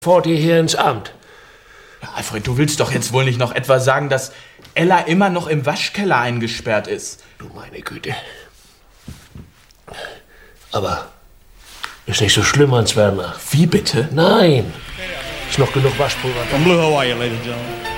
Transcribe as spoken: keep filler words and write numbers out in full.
vor dir hier ins Amt. Ja, Alfred, du willst doch jetzt wohl nicht noch etwa sagen, dass Ella immer noch im Waschkeller eingesperrt ist. Du meine Güte. Aber ist nicht so schlimm, Hans Werner. Wie bitte? Nein. Ist noch genug Waschpulver da. From Blue Hawaii, ladies and gentlemen.